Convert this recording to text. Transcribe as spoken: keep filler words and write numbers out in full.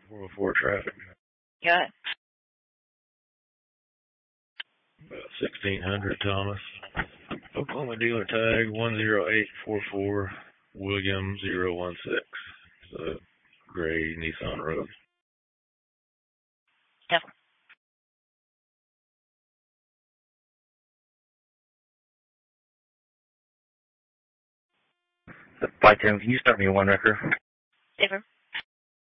four oh four traffic. Got it. About sixteen hundred Thomas. Oklahoma dealer tag one zero eight four four William zero one six. It's a gray Nissan Rogue. Yep. Flight ten, can you start me one record? Safer.